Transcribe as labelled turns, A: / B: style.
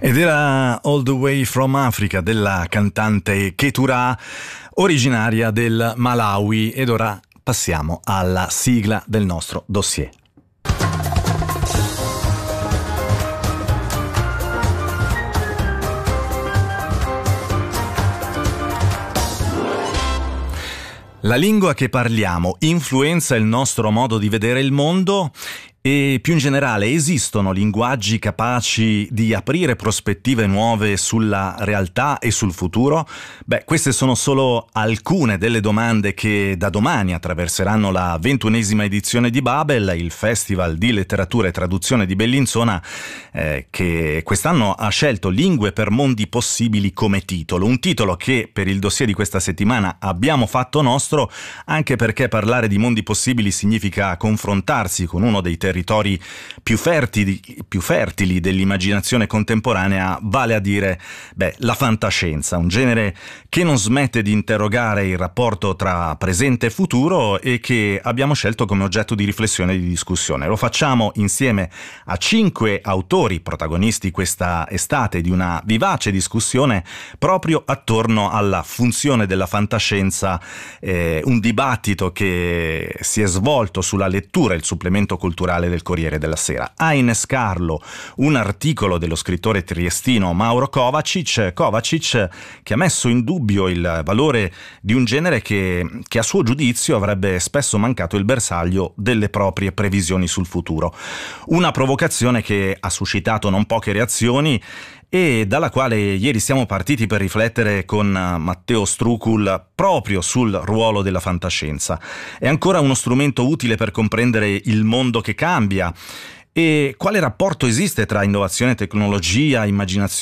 A: Ed era All the Way from Africa della cantante Keturah, originaria del Malawi. Ed ora passiamo alla sigla del nostro dossier. La lingua che parliamo influenza il nostro modo di vedere il mondo? E più in generale, esistono linguaggi capaci di aprire prospettive nuove sulla realtà e sul futuro? Queste sono solo alcune delle domande che da domani attraverseranno la 21esima edizione di Babel, il Festival di Letteratura e Traduzione di Bellinzona, che quest'anno ha scelto Lingue per mondi possibili come titolo. Un titolo che per il dossier di questa settimana abbiamo fatto nostro, anche perché parlare di mondi possibili significa confrontarsi con uno dei territori più fertili dell'immaginazione contemporanea, vale a dire la fantascienza, un genere che non smette di interrogare il rapporto tra presente e futuro e che abbiamo scelto come oggetto di riflessione e di discussione. Lo facciamo insieme a 5 autori protagonisti questa estate di una vivace discussione proprio attorno alla funzione della fantascienza, un dibattito che si è svolto sulla lettura e il supplemento culturale del Corriere della Sera. A innescarlo un articolo dello scrittore triestino Mauro Kovačić, che ha messo in dubbio il valore di un genere che a suo giudizio avrebbe spesso mancato il bersaglio delle proprie previsioni sul futuro. Una provocazione che ha suscitato non poche reazioni e dalla quale ieri siamo partiti per riflettere con Matteo Strucul proprio sul ruolo della fantascienza. È ancora uno strumento utile per comprendere il mondo che cambia? E quale rapporto esiste tra innovazione, tecnologia, immaginazione